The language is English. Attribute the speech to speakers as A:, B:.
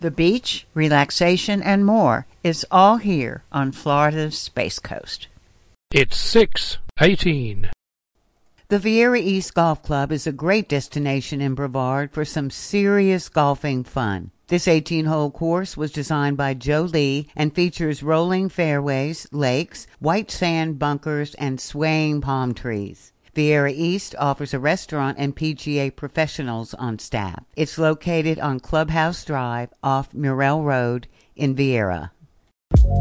A: The beach, relaxation, and more is all here on Florida's Space Coast.
B: It's 6:18.
A: The Viera East Golf Club is a great destination in Brevard for some serious golfing fun. This 18-hole course was designed by Joe Lee and features rolling fairways, lakes, white sand bunkers, and swaying palm trees. Viera East offers a restaurant and PGA professionals on staff. It's located on Clubhouse Drive off Murrell Road in Viera.